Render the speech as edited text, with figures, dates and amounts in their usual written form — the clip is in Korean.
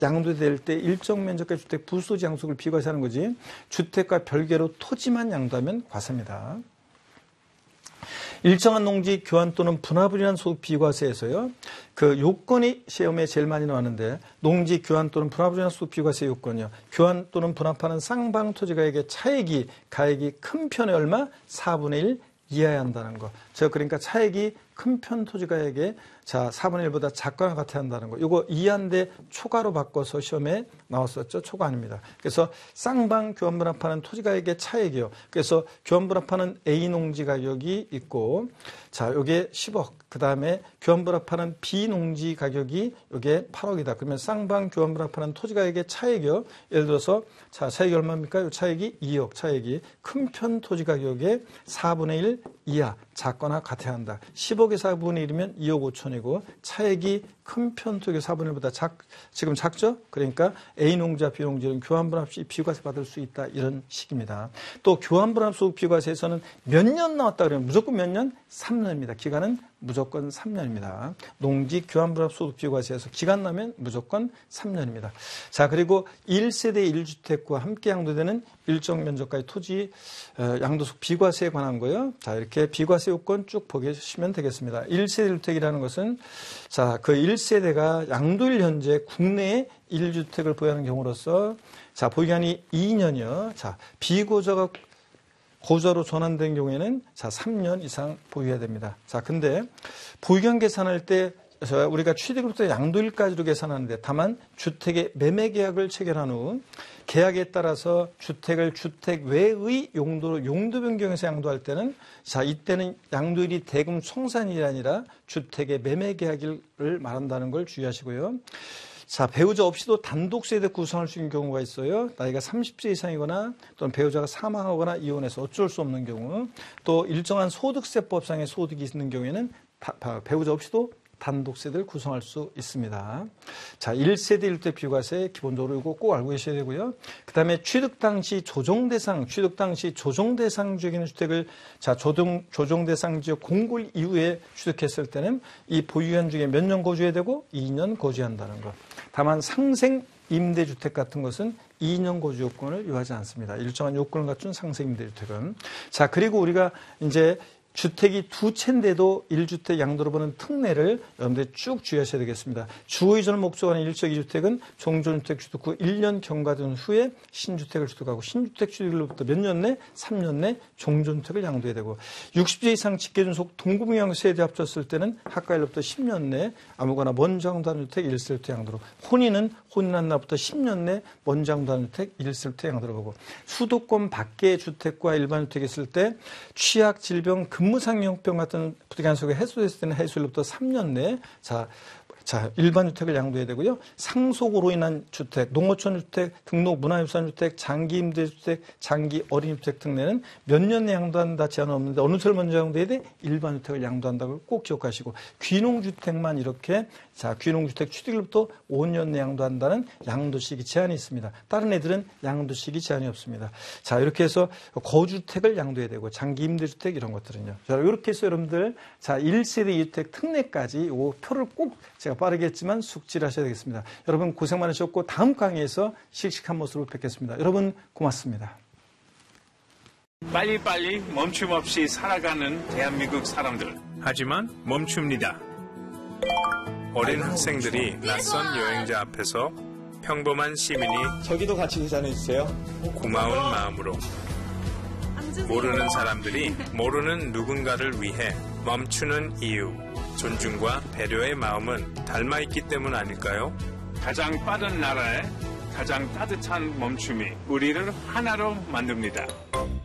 양도될 때 일정 면적의 주택 부수지 양속을 비과세하는 거지 주택과 별개로 토지만 양도하면 과세입니다. 일정한 농지 교환 또는 분합을 위한 소득 비과세에서요. 그 요건이 시험에 제일 많이 나왔는데 농지 교환 또는 분합을 위한 소득 비과세 요건이요. 교환 또는 분합하는 쌍방 토지가액의 차액이 가액이 큰 편의 얼마? 4분의 1 이하야 한다는 거. 그러니까 차액이 큰 편 토지가액의 4분의 1보다 작거나 같아야 한다는 거. 이거 이하인데 초과로 바꿔서 시험에 나왔었죠. 초과 아닙니다. 그래서 쌍방 교환분합하는 토지가액의 차액이요. 그래서 교환분합하는 A 농지 가격이 있고, 요게 10억. 그 다음에 교환분합하는 B 농지 가격이 요게 8억이다. 그러면 쌍방 교환분합하는 토지가액의 차액이요. 예를 들어서 차액이 얼마입니까? 요 차액이 2억. 차액이 큰 편 토지 가격의 4분의 1 이하 작거나 같아야 한다. 10억의 4분의 1이면 2억 5천이고 차액이 큰 편 토지 4분의 1보다 지금 작죠? 그러니까 A 농지와 B 농지는 교환분합 시 비과세 받을 수 있다. 이런 식입니다. 또 교환분합 소득 비과세에서는 몇 년 나왔다 그러면 무조건 몇 년? 3년입니다. 기간은 무조건 3년입니다. 농지 교환분합 소득 비과세에서 기간 나면 무조건 3년입니다. 그리고 1세대 1주택과 함께 양도되는 일정 면적가의 토지 양도소 비과세에 관한 거요. 이렇게 비과세 요건 쭉 보시면 되겠습니다. 1세대 1주택이라는 것은 그 1세대가 양도일 현재 국내에 1주택을 보유하는 경우로서 보유기간이 2년이요. 비고자가 고자로 전환된 경우에는 3년 이상 보유해야 됩니다. 근데 보유기간 계산할 때 우리가 취득으로부터 양도일까지로 계산하는데 다만 주택의 매매 계약을 체결한 후 계약에 따라서 주택을 주택 외의 용도로 용도 변경해서 양도할 때는 이때는 양도일이 대금 청산일이 아니라 주택의 매매 계약을 말한다는 걸 주의하시고요. 배우자 없이도 단독 세대 구성할 수 있는 경우가 있어요. 나이가 30세 이상이거나 또는 배우자가 사망하거나 이혼해서 어쩔 수 없는 경우, 또 일정한 소득세법상의 소득이 있는 경우에는 배우자 없이도 단독 세대를 구성할 수 있습니다. 1세대 1주택 비과세 기본적으로 이거 꼭 알고 계셔야 되고요. 그 다음에 취득 당시 조정 대상 지역에 주택을 조정 대상 지역 공굴 이후에 취득했을 때는 이 보유한 중에 몇 년 거주해야 되고 2년 거주한다는 것. 다만 상생 임대주택 같은 것은 2년 거주 요건을 요하지 않습니다. 일정한 요건을 갖춘 상생 임대주택은. 그리고 우리가 이제 주택이 두 채인데도 1주택 양도로 보는 특례를 여러분들이 쭉 주의하셔야 되겠습니다. 주거이전을 목적으로 하는 1적 2주택은 종전주택 취득 후 1년 경과된 후에 신주택을 취득하고 신주택 취득으로부터 몇 년 내? 3년 내 종전주택을 양도해야 되고 60세 이상 직계존속 동급영향 세대 합쳤을 때는 학과일로부터 10년 내 아무거나 먼저 양도하는 주택 1세부터 양도로 혼인은 혼인한 날부터 10년 내 먼저 양도하는 주택 1세부터 양도로 보고 수도권 밖의 주택과 일반 주택이 있을 때 취약, 질병, 근무상 형병 같은 부득이한 소득이 해소됐을 때는 해소일로부터 3년 내에 일반 주택을 양도해야 되고요. 상속으로 인한 주택, 농어촌 주택, 등록 문화유산 주택, 장기 임대주택, 장기 어린이주택 특례는 몇 년 내에 양도한다 제한은 없는데 어느 주택을 먼저 양도해야 돼? 일반 주택을 양도한다고 꼭 기억하시고 귀농주택만 이렇게 귀농주택 취득일부터 5년 내에 양도한다는 양도시기 제한이 있습니다. 다른 애들은 양도시기 제한이 없습니다. 이렇게 해서 거주택을 양도해야 되고 장기 임대주택 이런 것들은요. 이렇게 해서 여러분들 1세대 2주택 특례까지 이 표를 꼭 제가 빠르게 했지만 숙지를 하셔야 되겠습니다. 여러분 고생 많으셨고 다음 강의에서 씩씩한 모습으로 뵙겠습니다. 여러분 고맙습니다. 빨리빨리 멈춤 없이 살아가는 대한민국 사람들. 하지만 멈춥니다. 어린 학생들이 낯선 여행자 앞에서 평범한 시민이 저기도 같이 계산해주세요. 고마운 마음으로 모르는 사람들이 모르는 누군가를 위해 멈추는 이유. 존중과 배려의 마음은 닮아있기 때문 아닐까요? 가장 빠른 나라에 가장 따뜻한 멈춤이 우리를 하나로 만듭니다.